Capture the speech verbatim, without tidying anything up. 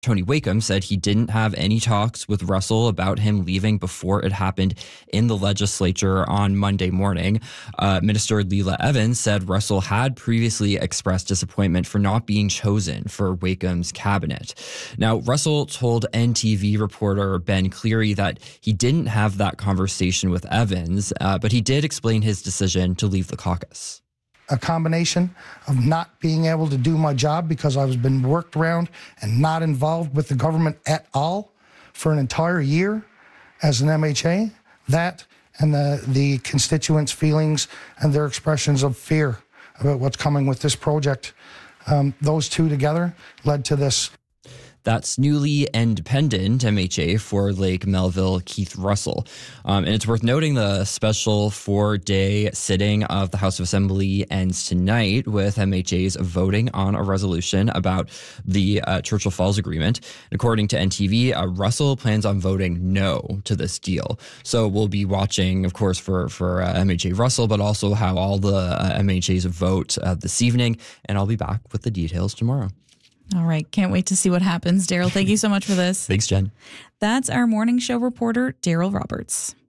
Tony Wakeham said he didn't have any talks with Russell about him leaving before it happened in the legislature on Monday morning. Uh, Minister Leela Evans said Russell had previously expressed disappointment for not being chosen for Wakeham's cabinet. Now, Russell told N T V reporter Ben Cleary that he didn't have that conversation with Evans, uh, but he did explain his decision to leave the caucus. A combination of not being able to do my job because I was been worked around and not involved with the government at all for an entire year as an M H A. That and the, the constituents' feelings and their expressions of fear about what's coming with this project. Um, those two together led to this. That's newly independent M H A for Lake Melville, Keith Russell. Um, and it's worth noting the special four-day sitting of the House of Assembly ends tonight with M H As voting on a resolution about the uh, Churchill Falls Agreement. According to N T V, uh, Russell plans on voting no to this deal. So we'll be watching, of course, for, for uh, M H A Russell, but also how all the uh, M H As vote uh, this evening. And I'll be back with the details tomorrow. All right. Can't wait to see what happens. Daryl, thank you so much for this. Thanks, Jen. That's our morning show reporter, Daryl Roberts.